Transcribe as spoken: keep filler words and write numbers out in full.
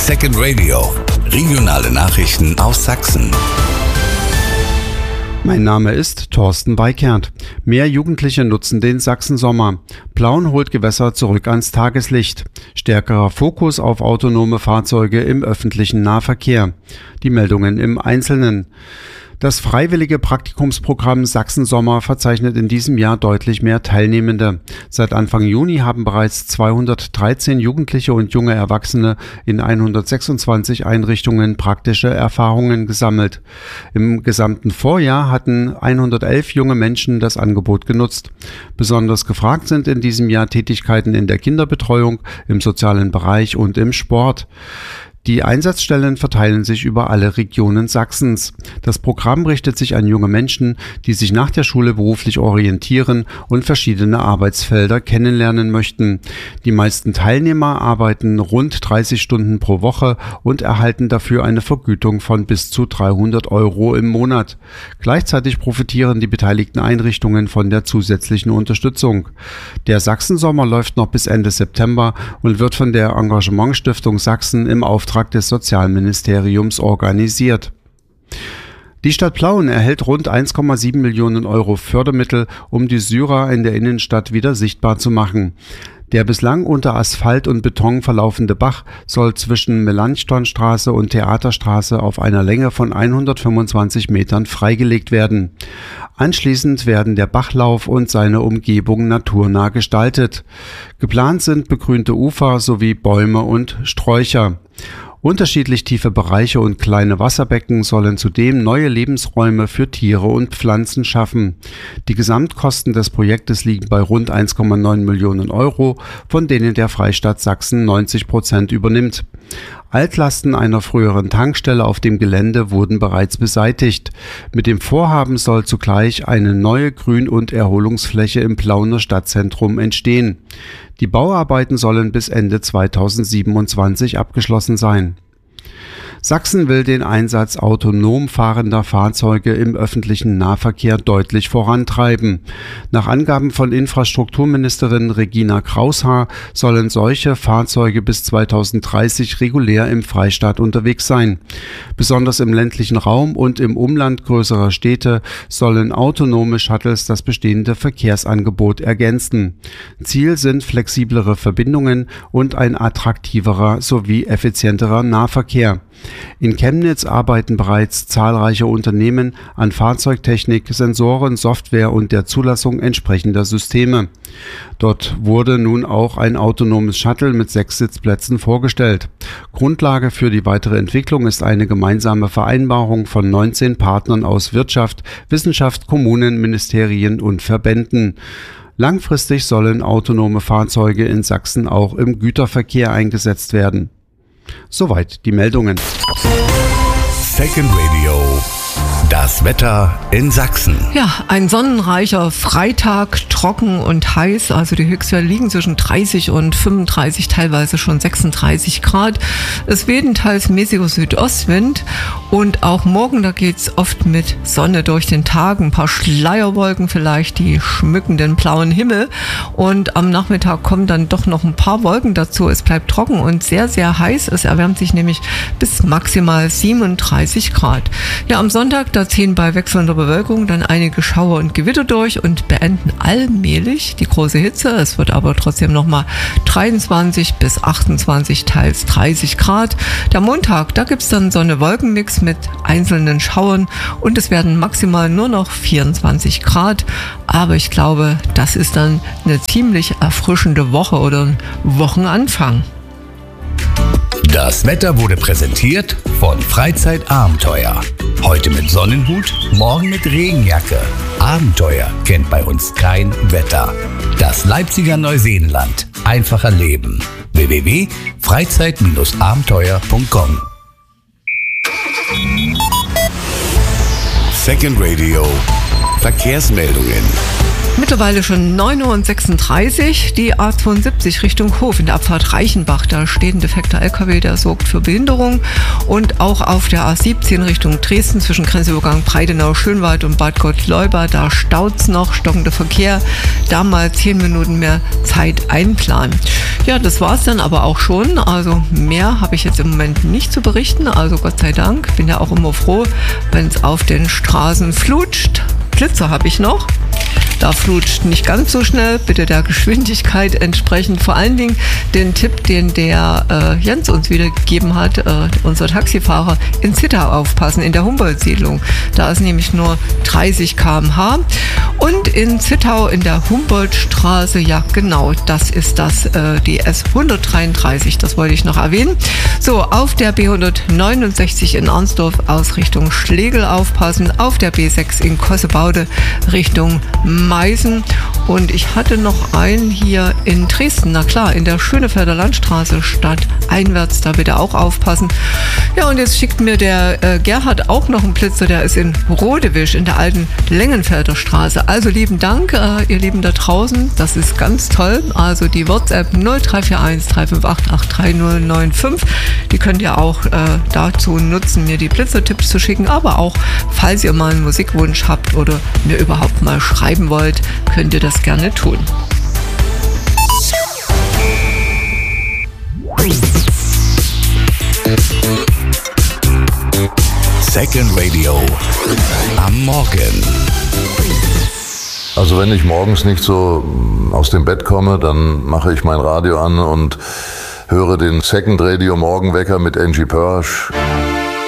Second Radio. Regionale Nachrichten aus Sachsen. Mein Name ist Thorsten Weikert. Mehr Jugendliche nutzen den Sachsensommer. Plauen holt Gewässer zurück ans Tageslicht. Stärkerer Fokus auf autonome Fahrzeuge im öffentlichen Nahverkehr. Die Meldungen im Einzelnen. Das freiwillige Praktikumsprogramm Sachsensommer verzeichnet in diesem Jahr deutlich mehr Teilnehmende. Seit Anfang Juni haben bereits zweihundertdreizehn Jugendliche und junge Erwachsene in hundertsechsundzwanzig Einrichtungen praktische Erfahrungen gesammelt. Im gesamten Vorjahr hatten hundertelf junge Menschen das Angebot genutzt. Besonders gefragt sind in diesem Jahr Tätigkeiten in der Kinderbetreuung, im sozialen Bereich und im Sport. Die Einsatzstellen verteilen sich über alle Regionen Sachsens. Das Programm richtet sich an junge Menschen, die sich nach der Schule beruflich orientieren und verschiedene Arbeitsfelder kennenlernen möchten. Die meisten Teilnehmer arbeiten rund dreißig Stunden pro Woche und erhalten dafür eine Vergütung von bis zu dreihundert Euro im Monat. Gleichzeitig profitieren die beteiligten Einrichtungen von der zusätzlichen Unterstützung. Der Sachsensommer läuft noch bis Ende September und wird von der Engagementstiftung Sachsen im Auftrag des Sozialministeriums organisiert. Die Stadt Plauen erhält rund eins Komma sieben Millionen Euro Fördermittel, um die Syrer in der Innenstadt wieder sichtbar zu machen. Der bislang unter Asphalt und Beton verlaufende Bach soll zwischen Melanchthonstraße und Theaterstraße auf einer Länge von hundertfünfundzwanzig Metern freigelegt werden. Anschließend werden der Bachlauf und seine Umgebung naturnah gestaltet. Geplant sind begrünte Ufer sowie Bäume und Sträucher. Unterschiedlich tiefe Bereiche und kleine Wasserbecken sollen zudem neue Lebensräume für Tiere und Pflanzen schaffen. Die Gesamtkosten des Projektes liegen bei rund eins Komma neun Millionen Euro, von denen der Freistaat Sachsen neunzig Prozent übernimmt. Altlasten einer früheren Tankstelle auf dem Gelände wurden bereits beseitigt. Mit dem Vorhaben soll zugleich eine neue Grün- und Erholungsfläche im Plauener Stadtzentrum entstehen. Die Bauarbeiten sollen bis Ende zweitausendsiebenundzwanzig abgeschlossen sein. Sachsen will den Einsatz autonom fahrender Fahrzeuge im öffentlichen Nahverkehr deutlich vorantreiben. Nach Angaben von Infrastrukturministerin Regina Kraushaar sollen solche Fahrzeuge bis zweitausenddreißig regulär im Freistaat unterwegs sein. Besonders im ländlichen Raum und im Umland größerer Städte sollen autonome Shuttles das bestehende Verkehrsangebot ergänzen. Ziel sind flexiblere Verbindungen und ein attraktiverer sowie effizienterer Nahverkehr. In Chemnitz arbeiten bereits zahlreiche Unternehmen an Fahrzeugtechnik, Sensoren, Software und der Zulassung entsprechender Systeme. Dort wurde nun auch ein autonomes Shuttle mit sechs Sitzplätzen vorgestellt. Grundlage für die weitere Entwicklung ist eine gemeinsame Vereinbarung von neunzehn Partnern aus Wirtschaft, Wissenschaft, Kommunen, Ministerien und Verbänden. Langfristig sollen autonome Fahrzeuge in Sachsen auch im Güterverkehr eingesetzt werden. Soweit die Meldungen. Second Radio. Das Wetter in Sachsen. Ja, ein sonnenreicher Freitag, trocken und heiß. Also die Höchstwerte liegen zwischen dreißig und fünfunddreißig, teilweise schon sechsunddreißig Grad. Es weht ein teils mäßiger Südostwind. Und auch morgen, da geht's oft mit Sonne durch den Tag. Ein paar Schleierwolken vielleicht, die schmücken den blauen Himmel. Und am Nachmittag kommen dann doch noch ein paar Wolken dazu. Es bleibt trocken und sehr, sehr heiß. Es erwärmt sich nämlich bis maximal siebenunddreißig Grad. Ja, am Sonntag, da ziehen bei wechselnder Bewölkung dann einige Schauer und Gewitter durch und beenden allmählich die große Hitze. Es wird aber trotzdem nochmal dreiundzwanzig bis achtundzwanzig, teils dreißig Grad. Der Montag, da gibt's dann Sonne-Wolken-Mix mit einzelnen Schauern und es werden maximal nur noch vierundzwanzig Grad. Aber ich glaube, das ist dann eine ziemlich erfrischende Woche oder ein Wochenanfang. Das Wetter wurde präsentiert von Freizeitabenteuer. Heute mit Sonnenhut, morgen mit Regenjacke. Abenteuer kennt bei uns kein Wetter. Das Leipziger Neuseenland. Einfacher Leben. w w w punkt freizeit abenteuer punkt com Second Radio. Verkehrsmeldungen. Mittlerweile schon neun Uhr sechsunddreißig, die A zweiundsiebzig Richtung Hof in der Abfahrt Reichenbach. Da steht ein defekter L K W, der sorgt für Behinderung. Und auch auf der A siebzehn Richtung Dresden zwischen Grenzübergang Breidenau-Schönwald und Bad Gottleuba, da staut's noch, stockender Verkehr. Da mal zehn Minuten mehr Zeit einplanen. Ja, das war's dann aber auch schon. Also mehr habe ich jetzt im Moment nicht zu berichten. Also Gott sei Dank, bin ja auch immer froh, wenn es auf den Straßen flutscht. Blitzer habe ich noch. Da flutscht nicht ganz so schnell, bitte der Geschwindigkeit entsprechend. Vor allen Dingen den Tipp, den der äh, Jens uns wieder gegeben hat, äh, unser Taxifahrer, in Zittau aufpassen, in der Humboldt-Siedlung. Da ist nämlich nur dreißig Kilometer pro Stunde. Und in Zittau in der Humboldtstraße, ja genau, das ist das, äh, die S hundertdreiunddreißig, das wollte ich noch erwähnen. So, auf der B hundertneunundsechzig in Arnsdorf aus Richtung Schlegel aufpassen, auf der B sechs in Kossebaude Richtung Meißen. Und ich hatte noch einen hier in Dresden, na klar, in der Schönefelder Landstraße stadteinwärts, da bitte auch aufpassen. Ja, und jetzt schickt mir der äh, Gerhard auch noch einen Blitzer, der ist in Rodewisch in der alten Längenfelder Straße. Also lieben Dank, äh, ihr Lieben da draußen, das ist ganz toll. Also die WhatsApp null drei vier eins drei fünf acht acht drei null neun fünf, die könnt ihr auch äh, dazu nutzen, mir die Blitzertipps zu schicken, aber auch, falls ihr mal einen Musikwunsch habt oder mir überhaupt mal schreiben wollt, könnt ihr das gerne tun. Second Radio am Morgen. Also wenn ich morgens nicht so aus dem Bett komme, dann mache ich mein Radio an und höre den Second Radio Morgenwecker mit Angie Pörsch.